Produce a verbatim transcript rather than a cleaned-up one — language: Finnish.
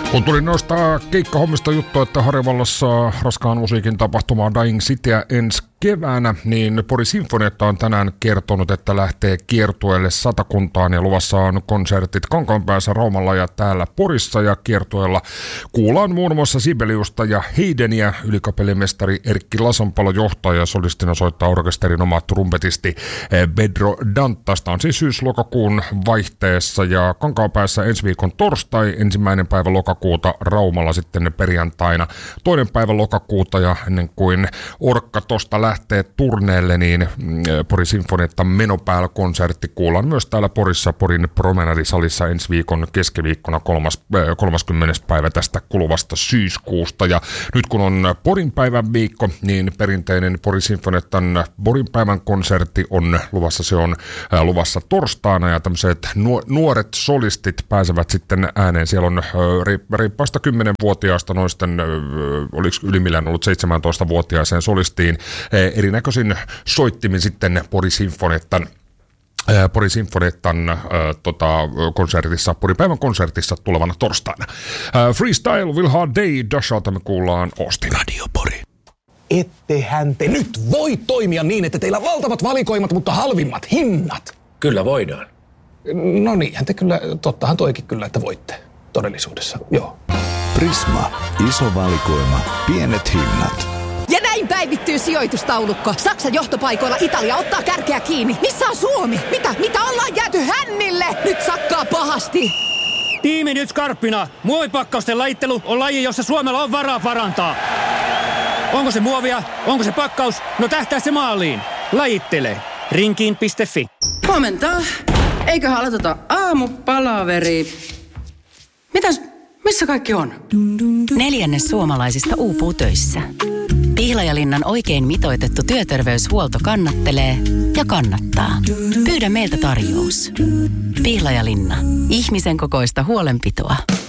Kun tuli noista keikkahommista juttua, että Harjavallassa raskaan musiikin tapahtumaa Dying Cityä ensi keväänä, niin Pori Sinfonietta on tänään kertonut, että lähtee kiertueelle Satakuntaan ja luvassa on konsertit Kankaanpäässä, Raumalla ja täällä Porissa, ja kiertueella kuullaan muun muassa Sibeliusta ja Heideniä. Ylikapellimestari Erkki Lasanpalo johtaa ja solistina soittaa orkesterin oma trumpetisti Pedro Dantasta. On siis syys-lokakuun vaihteessa ja Kankaanpäässä ensi viikon torstai, ensimmäinen päivä lokakuuta, Raumalla sitten perjantaina toinen päivä lokakuuta, ja ennen kuin orkka tosta lähtee turneelle, niin Pori Sinfonietta menopäällä konsertti kuullaan myös täällä Porissa Porin Promenadisalissa ensi viikon keskiviikkona kolmaskymmenes päivä tästä kuluvasta syyskuusta. Ja nyt kun on Porin päivän viikko, niin perinteinen Pori Sinfoniettan Porin päivän konsertti on luvassa, se on luvassa torstaina, ja tämmöiset nuoret solistit pääsevät sitten ääneen. Siellä on reippaasta kymmenvuotiaasta noisten, oliko ylimmillään ollut seitsemäntoistavuotiaaseen solistiin erinäköisin soittimin sitten Pori Sinfoniettan Pori Sinfoniettan äh, tota, konsertissa, Porin päivän konsertissa tulevana torstaina. Äh, Freestyle Will Hard Day, Dashalta me kuullaan Austin. Radio Pori. Ettehän te nyt voi toimia niin, että teillä on valtavat valikoimat, mutta halvimmat hinnat. Kyllä voidaan. No niinhän te kyllä, tottahan toikin kyllä, että voitte todellisuudessa, joo. Prisma, iso valikoima, pienet hinnat. Ja näin päivittyy sijoitustaulukko. Saksan johtopaikoilla Italia ottaa kärkeä kiinni. Missä on Suomi? Mitä? Mitä ollaan jääty hännille? Nyt sakkaa pahasti. Tiimi nyt skarppina. Muovipakkausten lajittelu on laji, jossa Suomella on varaa parantaa. Onko se muovia? Onko se pakkaus? No tähtää se maaliin. Lajittele. Rinkiin piste fi. Huomenta. Eiköhän aloiteta aamupalaveri. Mitäs? Missä kaikki on? Neljännes suomalaisista uupuu töissä. Pihlajalinnan oikein mitoitettu työterveyshuolto kannattelee ja kannattaa. Pyydä meiltä tarjous. Pihlajalinna. Ihmisen kokoista huolenpitoa.